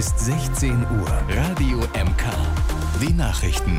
Ist 16 Uhr. Radio MK. Die Nachrichten.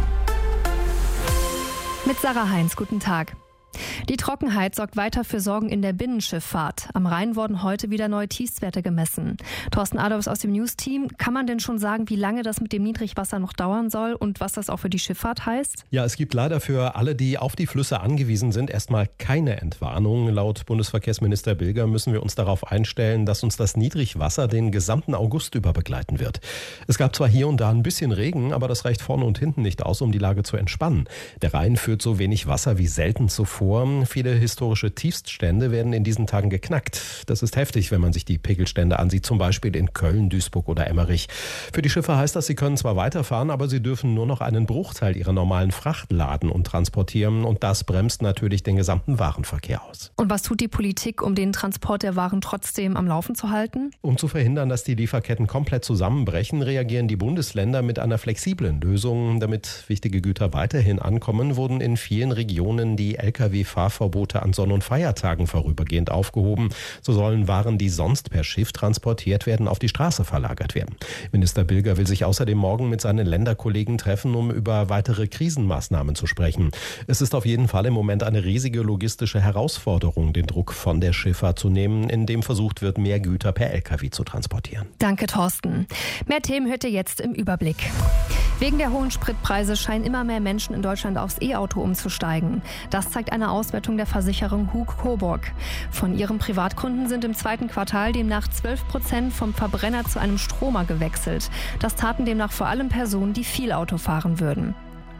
Mit Sarah Heinz, guten Tag. Die Trockenheit sorgt weiter für Sorgen in der Binnenschifffahrt. Am Rhein wurden heute wieder neue Tiefstwerte gemessen. Thorsten Adolfs aus dem News-Team. Kann man denn schon sagen, wie lange das mit dem Niedrigwasser noch dauern soll und was das auch für die Schifffahrt heißt? Ja, es gibt leider für alle, die auf die Flüsse angewiesen sind, erstmal keine Entwarnung. Laut Bundesverkehrsminister Bilger müssen wir uns darauf einstellen, dass uns das Niedrigwasser den gesamten August über begleiten wird. Es gab zwar hier und da ein bisschen Regen, aber das reicht vorne und hinten nicht aus, um die Lage zu entspannen. Der Rhein führt so wenig Wasser wie selten zuvor. Viele historische Tiefststände werden in diesen Tagen geknackt. Das ist heftig, wenn man sich die Pegelstände ansieht, zum Beispiel in Köln, Duisburg oder Emmerich. Für die Schiffe heißt das, sie können zwar weiterfahren, aber sie dürfen nur noch einen Bruchteil ihrer normalen Fracht laden und transportieren. Und das bremst natürlich den gesamten Warenverkehr aus. Und was tut die Politik, um den Transport der Waren trotzdem am Laufen zu halten? Um zu verhindern, dass die Lieferketten komplett zusammenbrechen, reagieren die Bundesländer mit einer flexiblen Lösung. Damit wichtige Güter weiterhin ankommen, wurden in vielen Regionen die Lkw-Fahrverbote an Sonn- und Feiertagen vorübergehend aufgehoben. So sollen Waren, die sonst per Schiff transportiert werden, auf die Straße verlagert werden. Minister Bilger will sich außerdem morgen mit seinen Länderkollegen treffen, um über weitere Krisenmaßnahmen zu sprechen. Es ist auf jeden Fall im Moment eine riesige logistische Herausforderung, den Druck von der Schifffahrt zu nehmen, indem versucht wird, mehr Güter per Lkw zu transportieren. Danke, Thorsten. Mehr Themen hört ihr jetzt im Überblick. Wegen der hohen Spritpreise scheinen immer mehr Menschen in Deutschland aufs E-Auto umzusteigen. Das zeigt eine Auswertung der Versicherung Hug Coburg. Von ihren Privatkunden sind im zweiten Quartal demnach 12% vom Verbrenner zu einem Stromer gewechselt. Das taten demnach vor allem Personen, die viel Auto fahren würden.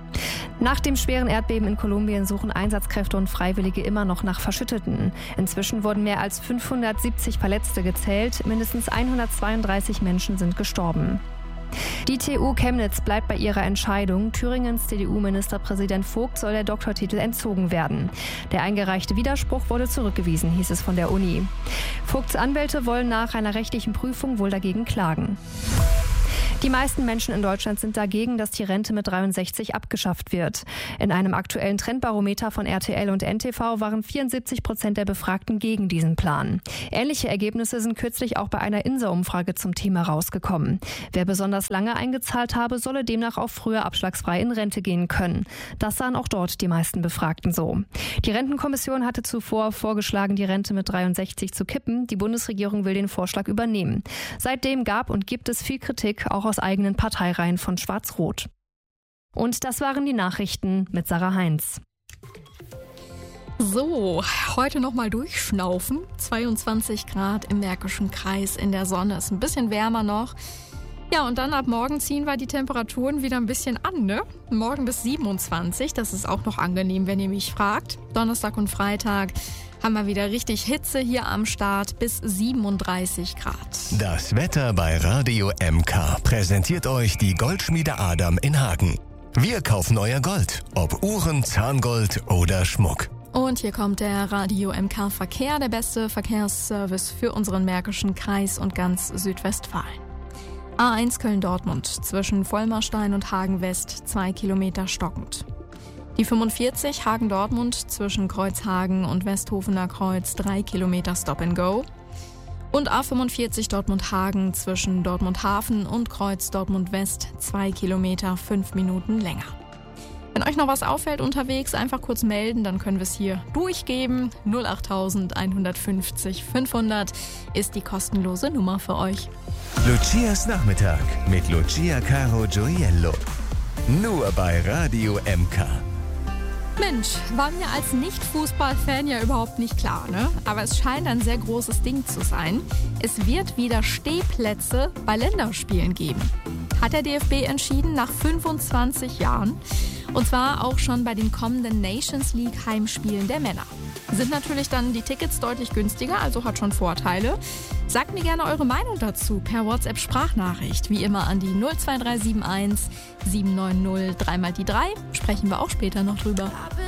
Nach dem schweren Erdbeben in Kolumbien suchen Einsatzkräfte und Freiwillige immer noch nach Verschütteten. Inzwischen wurden mehr als 570 Verletzte gezählt. Mindestens 132 Menschen sind gestorben. Die TU Chemnitz bleibt bei ihrer Entscheidung. Thüringens CDU-Ministerpräsident Vogt soll der Doktortitel entzogen werden. Der eingereichte Widerspruch wurde zurückgewiesen, hieß es von der Uni. Vogts Anwälte wollen nach einer rechtlichen Prüfung wohl dagegen klagen. Die meisten Menschen in Deutschland sind dagegen, dass die Rente mit 63 abgeschafft wird. In einem aktuellen Trendbarometer von RTL und NTV waren 74% der Befragten gegen diesen Plan. Ähnliche Ergebnisse sind kürzlich auch bei einer INSA-Umfrage zum Thema rausgekommen. Wer besonders lange eingezahlt habe, solle demnach auch früher abschlagsfrei in Rente gehen können. Das sahen auch dort die meisten Befragten so. Die Rentenkommission hatte zuvor vorgeschlagen, die Rente mit 63 zu kippen. Die Bundesregierung will den Vorschlag übernehmen. Seitdem gab und gibt es viel Kritik, auch aus eigenen Parteireihen von Schwarz-Rot. Und das waren die Nachrichten mit Sarah Heinz. So, heute nochmal durchschnaufen. 22 Grad im Märkischen Kreis in der Sonne. Ist ein bisschen wärmer noch. Ja, und dann ab morgen ziehen wir die Temperaturen wieder ein bisschen an, ne? Morgen bis 27, das ist auch noch angenehm, wenn ihr mich fragt. Donnerstag und Freitag haben wir wieder richtig Hitze hier am Start, bis 37 Grad. Das Wetter bei Radio MK präsentiert euch die Goldschmiede Adam in Hagen. Wir kaufen euer Gold, ob Uhren, Zahngold oder Schmuck. Und hier kommt der Radio MK Verkehr, der beste Verkehrsservice für unseren Märkischen Kreis und ganz Südwestfalen. A1 Köln-Dortmund zwischen Vollmarstein und Hagen-West 2 Kilometer stockend. Die 45 Hagen-Dortmund zwischen Kreuzhagen und Westhofener Kreuz 3 Kilometer Stop-and-Go. Und A45 Dortmund-Hagen zwischen Dortmund-Hafen und Kreuz Dortmund-West 2 Kilometer 5 Minuten länger. Wenn euch noch was auffällt unterwegs, einfach kurz melden, dann können wir es hier durchgeben. 08000 150 500 ist die kostenlose Nummer für euch. Lucias Nachmittag mit Lucia Caro Gioiello. Nur bei Radio MK. Mensch, war mir als Nicht-Fußball-Fan ja überhaupt nicht klar, ne? Aber es scheint ein sehr großes Ding zu sein. Es wird wieder Stehplätze bei Länderspielen geben. Hat der DFB entschieden nach 25 Jahren. Und zwar auch schon bei den kommenden Nations League Heimspielen der Männer. Sind natürlich dann die Tickets deutlich günstiger, also hat schon Vorteile. Sagt mir gerne eure Meinung dazu per WhatsApp-Sprachnachricht. Wie immer an die 02371 790 3x3. Sprechen wir auch später noch drüber.